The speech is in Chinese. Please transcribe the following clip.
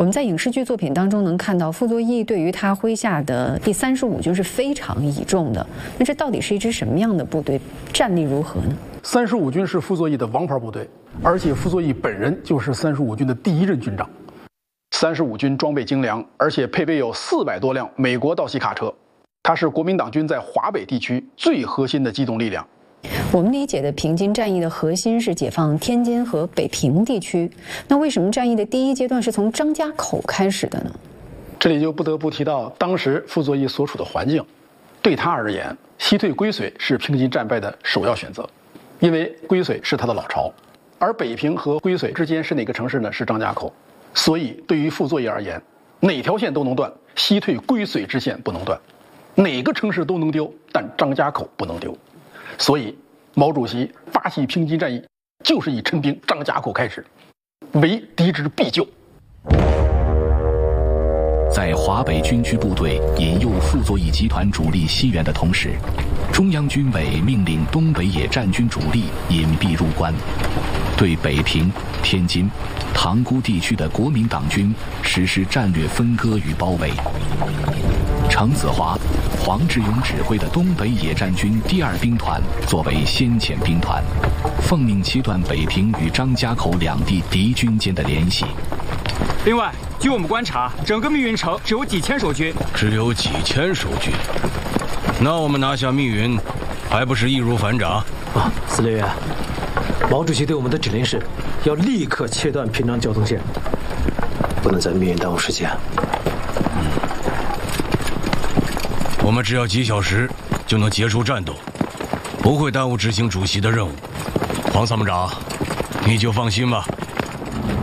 们在影视剧作品当中能看到，傅作义对于他麾下的第35军是非常倚重的。那这到底是一支什么样的部队？战力如何呢 ？35军是傅作义的王牌部队，而且傅作义本人就是35军的第1任军长。35军装备精良，而且配备有400多辆美国道西卡车，它是国民党军在华北地区最核心的机动力量。 我们理解的平津战役的核心是解放天津和北平地区，那为什么战役的第1阶段是从张家口开始的呢？ 这里就不得不提到当时傅作义所处的环境，对他而言，西退归绥是平津战败的首要选择，因为归绥是他的老巢，而北平和归绥之间是哪个城市呢？是张家口。所以对于傅作义而言，哪条线都能断，西退归绥之线不能断，哪个城市都能丢，但张家口不能丢。所以毛主席发起平津战役，就是以陈兵张家口开始，为敌之必救。 在华北军区部队引诱傅作义集团主力西援的同时，中央军委命令东北野战军主力隐蔽入关，对北平、天津、塘沽地区的国民党军实施战略分割与包围。程子华、黄志勇指挥的东北野战军第2兵团作为先遣兵团，奉命切断北平与张家口两地敌军间的联系。 另外，据我们观察，整个密云城只有几千守军。 只有几千守军？那我们拿下密云，还不是易如反掌？ 啊，司令员，毛主席对我们的指令是，要立刻切断平壤交通线，不能在密云耽误时间。 我们只要几小时就能结束战斗，不会耽误执行主席的任务。黄参谋长，你就放心吧。